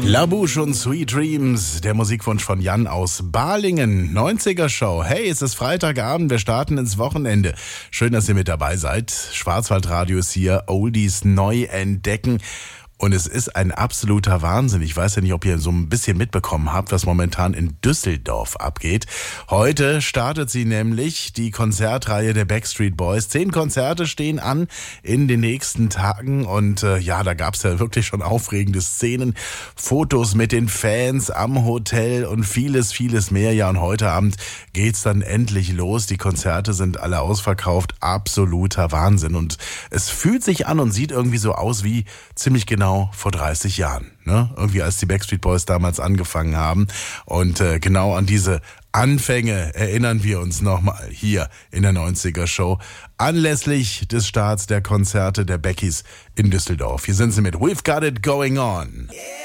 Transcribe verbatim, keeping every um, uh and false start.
La Bouche und Sweet Dreams, der Musikwunsch von Jan aus Balingen, neunziger Show. Hey, es ist Freitagabend, wir starten ins Wochenende. Schön, dass ihr mit dabei seid. Schwarzwaldradio ist hier, Oldies neu entdecken. Und es ist ein absoluter Wahnsinn. Ich weiß ja nicht, ob ihr so ein bisschen mitbekommen habt, was momentan in Düsseldorf abgeht. Heute startet sie nämlich, die Konzertreihe der Backstreet Boys. Zehn Konzerte stehen an in den nächsten Tagen. Und äh, ja, da gab's ja wirklich schon aufregende Szenen. Fotos mit den Fans am Hotel und vieles, vieles mehr. Ja, und heute Abend geht's dann endlich los. Die Konzerte sind alle ausverkauft. Absoluter Wahnsinn. Und es fühlt sich an und sieht irgendwie so aus wie ziemlich genau vor dreißig Jahren, ne? Irgendwie als die Backstreet Boys damals angefangen haben. Und äh, genau an diese Anfänge erinnern wir uns nochmal hier in der neunziger Show anlässlich des Starts der Konzerte der Beckies in Düsseldorf. Hier sind sie mit We've Got It Going On. Yeah.